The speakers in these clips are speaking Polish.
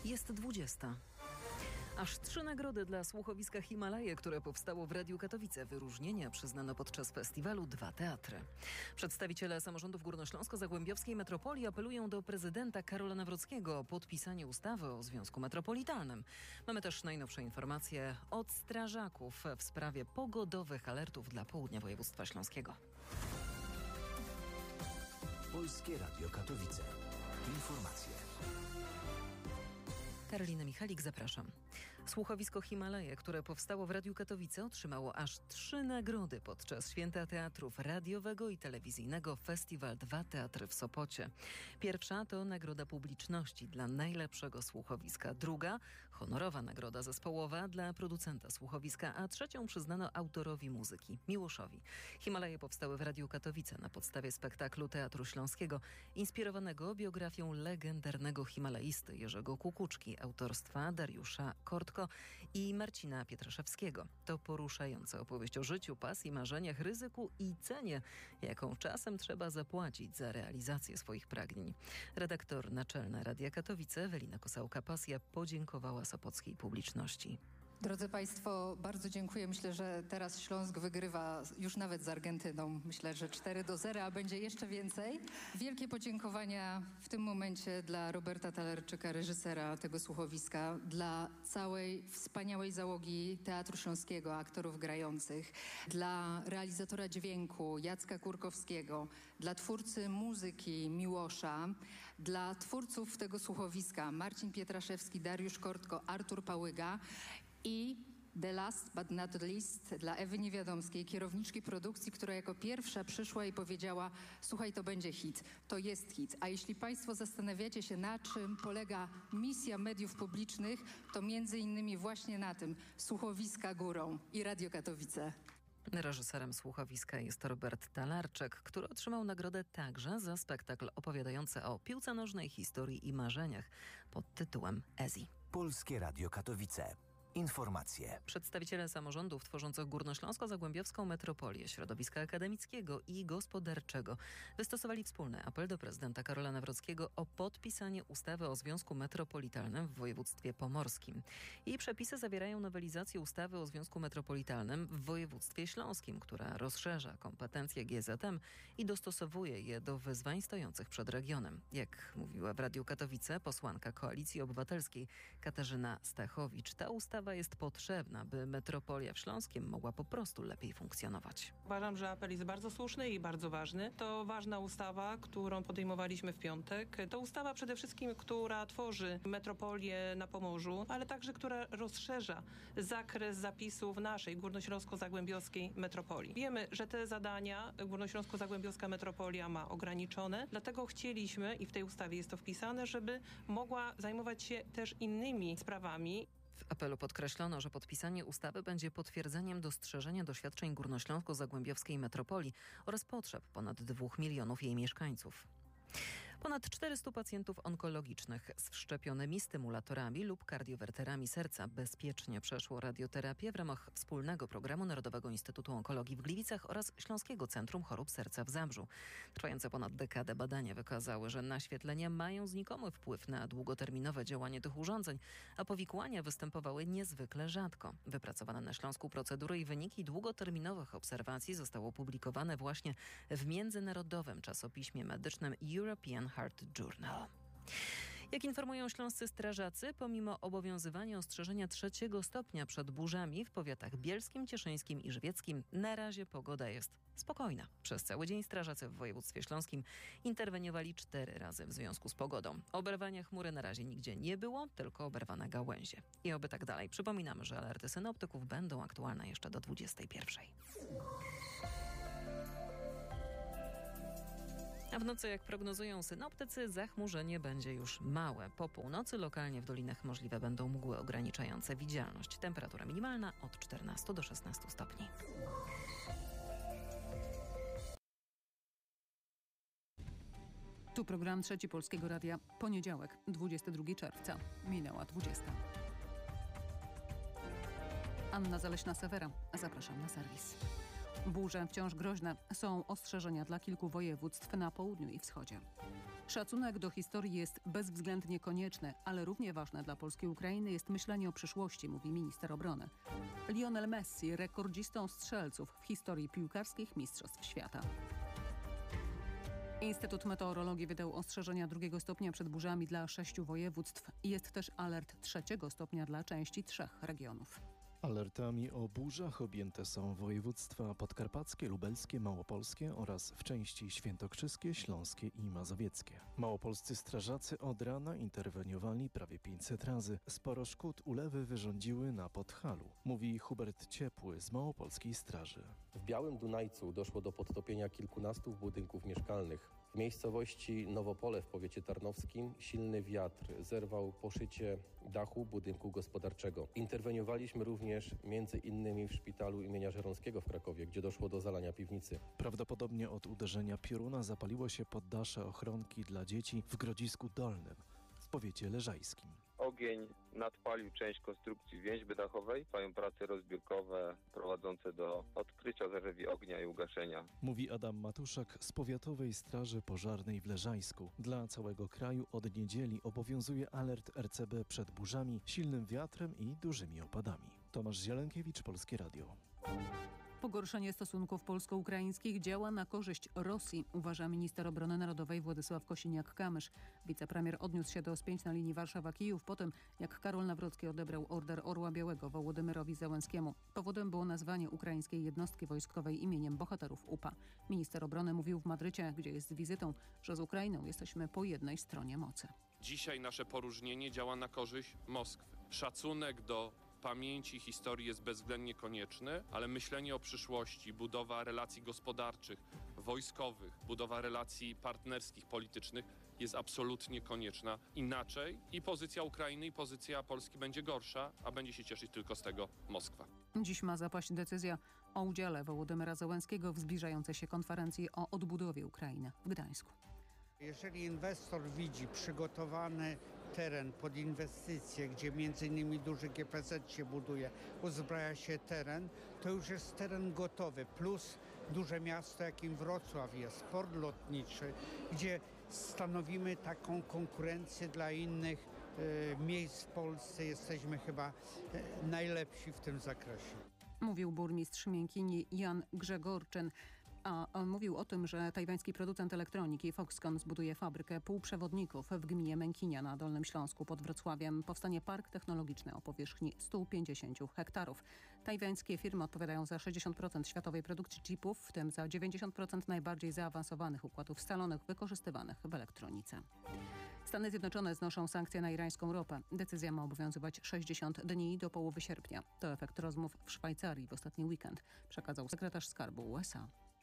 Jest 20. Aż 3 nagrody dla słuchowiska Himalaje, które powstało w Radiu Katowice. Wyróżnienia przyznano podczas festiwalu 2 teatry. Przedstawiciele samorządów górnośląsko-zagłębiowskiej metropolii apelują do prezydenta Karola Nawrockiego o podpisanie ustawy o Związku Metropolitalnym. Mamy też najnowsze informacje od strażaków w sprawie pogodowych alertów dla południa województwa śląskiego. Polskie Radio Katowice. Informacje. Karolina Michalik, zapraszam. Słuchowisko Himalaje, które powstało w Radiu Katowice, otrzymało aż 3 nagrody podczas Święta Teatrów radiowego i telewizyjnego Festiwal 2 Teatry w Sopocie. Pierwsza to nagroda publiczności dla najlepszego słuchowiska. Druga, honorowa nagroda zespołowa dla producenta słuchowiska, a trzecią przyznano autorowi muzyki, Miłoszowi. Himalaje powstały w Radiu Katowice na podstawie spektaklu Teatru Śląskiego, inspirowanego biografią legendarnego himalaisty Jerzego Kukuczki, autorstwa Dariusza Kortko i Marcina Pietraszewskiego. To poruszająca opowieść o życiu, pasji, marzeniach, ryzyku i cenie, jaką czasem trzeba zapłacić za realizację swoich pragnień. Redaktor naczelna Radia Katowice Ewelina Kosałka-Pasja podziękowała sopockiej publiczności. Drodzy Państwo, bardzo dziękuję. Myślę, że teraz Śląsk wygrywa już nawet z Argentyną. Myślę, że 4-0, a będzie jeszcze więcej. Wielkie podziękowania w tym momencie dla Roberta Talerczyka, reżysera tego słuchowiska, dla całej wspaniałej załogi Teatru Śląskiego, aktorów grających, dla realizatora dźwięku Jacka Kurkowskiego, dla twórcy muzyki Miłosza, dla twórców tego słuchowiska Marcin Pietraszewski, Dariusz Kortko, Artur Pałyga i the last but not least dla Ewy Niewiadomskiej, kierowniczki produkcji, która jako pierwsza przyszła i powiedziała: słuchaj, to będzie hit, to jest hit. A jeśli Państwo zastanawiacie się, na czym polega misja mediów publicznych, to między innymi właśnie na tym: słuchowiska górą i Radio Katowice. Reżyserem słuchowiska jest Robert Talarczyk, który otrzymał nagrodę także za spektakl opowiadający o piłce nożnej, historii i marzeniach pod tytułem Ezi. Polskie Radio Katowice. Informacje. Przedstawiciele samorządów tworzących Górnośląsko-Zagłębiowską metropolię, środowiska akademickiego i gospodarczego wystosowali wspólny apel do prezydenta Karola Nawrockiego o podpisanie ustawy o Związku Metropolitalnym w województwie pomorskim. Jej przepisy zawierają nowelizację ustawy o Związku Metropolitalnym w województwie śląskim, która rozszerza kompetencje GZM i dostosowuje je do wyzwań stojących przed regionem. Jak mówiła w Radiu Katowice posłanka Koalicji Obywatelskiej Katarzyna Stachowicz, ta ustawa jest potrzebna, by metropolia w Śląskiem mogła po prostu lepiej funkcjonować. Uważam, że apel jest bardzo słuszny i bardzo ważny. To ważna ustawa, którą podejmowaliśmy w piątek. To ustawa przede wszystkim, która tworzy metropolię na Pomorzu, ale także która rozszerza zakres zapisów naszej górnośląsko-zagłębiowskiej metropolii. Wiemy, że te zadania górnośląsko-zagłębiowska metropolia ma ograniczone, dlatego chcieliśmy, i w tej ustawie jest to wpisane, żeby mogła zajmować się też innymi sprawami. W apelu podkreślono, że podpisanie ustawy będzie potwierdzeniem dostrzeżenia doświadczeń górnośląsko-zagłębiowskiej metropolii oraz potrzeb ponad 2 milionów jej mieszkańców. Ponad 400 pacjentów onkologicznych z wszczepionymi stymulatorami lub kardiowerterami serca bezpiecznie przeszło radioterapię w ramach wspólnego programu Narodowego Instytutu Onkologii w Gliwicach oraz Śląskiego Centrum Chorób Serca w Zabrzu. Trwające ponad dekadę badania wykazały, że naświetlenia mają znikomy wpływ na długoterminowe działanie tych urządzeń, a powikłania występowały niezwykle rzadko. Wypracowane na Śląsku procedury i wyniki długoterminowych obserwacji zostały opublikowane właśnie w międzynarodowym czasopiśmie medycznym European Heart Journal. Jak informują śląscy strażacy, pomimo obowiązywania ostrzeżenia 3 stopnia przed burzami w powiatach bielskim, cieszyńskim i żywieckim, na razie pogoda jest spokojna. Przez cały dzień strażacy w województwie śląskim interweniowali 4 razy w związku z pogodą. Oberwania chmury na razie nigdzie nie było, tylko oberwane gałęzie. I oby tak dalej. Przypominamy, że alerty synoptyków będą aktualne jeszcze do 21. A w nocy, jak prognozują synoptycy, zachmurzenie będzie już małe. Po północy lokalnie w dolinach możliwe będą mgły ograniczające widzialność. Temperatura minimalna od 14 do 16 stopni. Tu program Trzeci Polskiego Radia. Poniedziałek, 22 czerwca. Minęła 20. Anna Zaleśna-Sewera. Zapraszam na serwis. Burze wciąż groźne. Są ostrzeżenia dla kilku województw na południu i wschodzie. Szacunek do historii jest bezwzględnie konieczny, ale równie ważne dla polskiej Ukrainy jest myślenie o przyszłości, mówi minister obrony. Lionel Messi rekordzistą strzelców w historii piłkarskich mistrzostw świata. Instytut Meteorologii wydał ostrzeżenia 2 stopnia przed burzami dla 6 województw. Jest też alert 3 stopnia dla części 3 regionów. Alertami o burzach objęte są województwa podkarpackie, lubelskie, małopolskie oraz w części świętokrzyskie, śląskie i mazowieckie. Małopolscy strażacy od rana interweniowali prawie 500 razy. Sporo szkód ulewy wyrządziły na Podhalu, mówi Hubert Ciepły z Małopolskiej Straży. W Białym Dunajcu doszło do podtopienia kilkunastu budynków mieszkalnych. W miejscowości Nowopole w powiecie tarnowskim silny wiatr zerwał poszycie dachu budynku gospodarczego. Interweniowaliśmy również między innymi w szpitalu imienia Żeromskiego w Krakowie, gdzie doszło do zalania piwnicy. Prawdopodobnie od uderzenia pioruna zapaliło się poddasze ochronki dla dzieci w Grodzisku Dolnym w powiecie leżajskim. Ogień nadpalił część konstrukcji więźby dachowej. Trwają prace rozbiórkowe prowadzące do odkrycia zarzewi ognia i ugaszenia. Mówi Adam Matuszak z Powiatowej Straży Pożarnej w Leżajsku. Dla całego kraju od niedzieli obowiązuje alert RCB przed burzami, silnym wiatrem i dużymi opadami. Tomasz Zielenkiewicz, Polskie Radio. Pogorszenie stosunków polsko-ukraińskich działa na korzyść Rosji, uważa minister obrony narodowej Władysław Kosiniak-Kamysz. Wicepremier odniósł się do spięć na linii Warszawa-Kijów po tym, jak Karol Nawrocki odebrał order Orła Białego Wołodymyrowi Zełenskiemu. Powodem było nazwanie ukraińskiej jednostki wojskowej imieniem bohaterów UPA. Minister obrony mówił w Madrycie, gdzie jest z wizytą, że z Ukrainą jesteśmy po jednej stronie mocy. Dzisiaj nasze poróżnienie działa na korzyść Moskwy. Szacunek do pamięci historii jest bezwzględnie konieczny, ale myślenie o przyszłości, budowa relacji gospodarczych, wojskowych, budowa relacji partnerskich, politycznych jest absolutnie konieczna. Inaczej i pozycja Ukrainy, i pozycja Polski będzie gorsza, a będzie się cieszyć tylko z tego Moskwa. Dziś ma zapaść decyzja o udziale Wołodymyra Zełenskiego w zbliżającej się konferencji o odbudowie Ukrainy w Gdańsku. Jeżeli inwestor widzi przygotowany teren pod inwestycje, gdzie m.in. duży GPZ się buduje, uzbraja się teren, to już jest teren gotowy, plus duże miasto, jakim Wrocław jest, port lotniczy, gdzie stanowimy taką konkurencję dla innych miejsc w Polsce. Jesteśmy chyba najlepsi w tym zakresie. Mówił burmistrz Miękini Jan Grzegorczyn. A on mówił o tym, że tajwański producent elektroniki Foxconn zbuduje fabrykę półprzewodników w gminie Mękinia na Dolnym Śląsku pod Wrocławiem. Powstanie park technologiczny o powierzchni 150 hektarów. Tajwańskie firmy odpowiadają za 60% światowej produkcji chipów, w tym za 90% najbardziej zaawansowanych układów scalonych wykorzystywanych w elektronice. Stany Zjednoczone znoszą sankcje na irańską ropę. Decyzja ma obowiązywać 60 dni do połowy sierpnia. To efekt rozmów w Szwajcarii w ostatni weekend, przekazał sekretarz skarbu USA.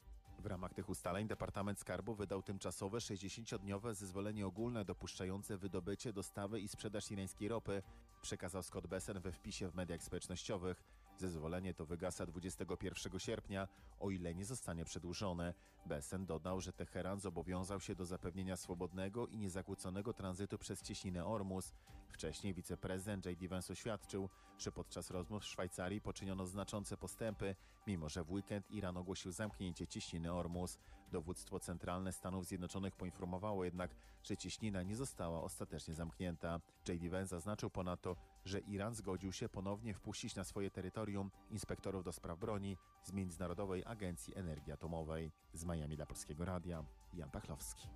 W ramach tych ustaleń Departament Skarbu wydał tymczasowe 60-dniowe zezwolenie ogólne dopuszczające wydobycie, dostawę i sprzedaż irańskiej ropy, przekazał Scott Bessent we wpisie w mediach społecznościowych. Zezwolenie to wygasa 21 sierpnia, o ile nie zostanie przedłużone. Bessent dodał, że Teheran zobowiązał się do zapewnienia swobodnego i niezakłóconego tranzytu przez cieśninę Ormus. Wcześniej wiceprezydent J.D. Vance oświadczył, że podczas rozmów w Szwajcarii poczyniono znaczące postępy, mimo że w weekend Iran ogłosił zamknięcie cieśniny Ormus. Dowództwo centralne Stanów Zjednoczonych poinformowało jednak, że cieśnina nie została ostatecznie zamknięta. J.D. Vance zaznaczył ponadto, że Iran zgodził się ponownie wpuścić na swoje terytorium inspektorów do spraw broni z Międzynarodowej Agencji Energii Atomowej. Z Miami dla Polskiego Radia, Jan Pachlowski.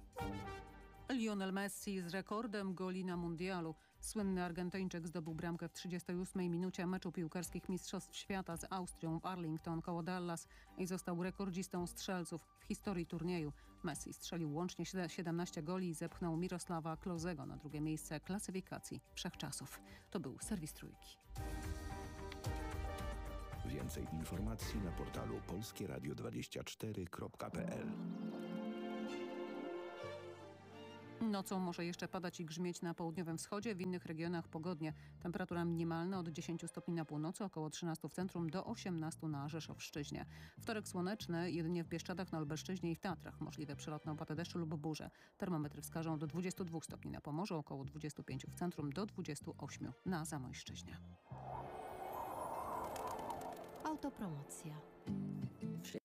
Lionel Messi z rekordem goli na mundialu. Słynny Argentyńczyk zdobył bramkę w 38 minucie meczu piłkarskich Mistrzostw Świata z Austrią w Arlington koło Dallas i został rekordzistą strzelców w historii turnieju. Messi strzelił łącznie 17 goli i zepchnął Mirosława Klozego na drugie miejsce klasyfikacji wszechczasów. To był serwis Trójki. Więcej informacji na portalu polskieradio24.pl. Nocą może jeszcze padać i grzmieć na południowym wschodzie, w innych regionach pogodnie. Temperatura minimalna od 10 stopni na północy, około 13 w centrum, do 18 na Rzeszowszczyźnie. Wtorek słoneczny, jedynie w Bieszczadach, na Lubelszczyźnie i w Tatrach. Możliwe przelotne opady deszczu lub burze. Termometry wskażą do 22 stopni na Pomorzu, około 25 w centrum, do 28 na Zamojszczyźnie. Autopromocja.